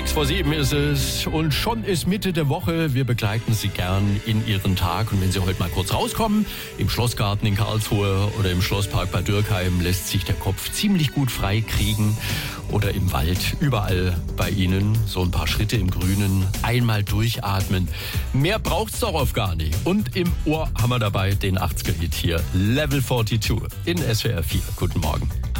6:07 ist es und schon ist Mitte der Woche. Wir begleiten Sie gern in Ihren Tag. Und wenn Sie heute mal kurz rauskommen, im Schlossgarten in Karlsruhe oder im Schlosspark Bad Dürkheim, lässt sich der Kopf ziemlich gut frei kriegen. Oder im Wald, überall bei Ihnen, so ein paar Schritte im Grünen, einmal durchatmen. Mehr braucht's doch oft gar nicht. Und im Ohr haben wir dabei den 80er-Hit hier, Level 42 in SWR 4. Guten Morgen.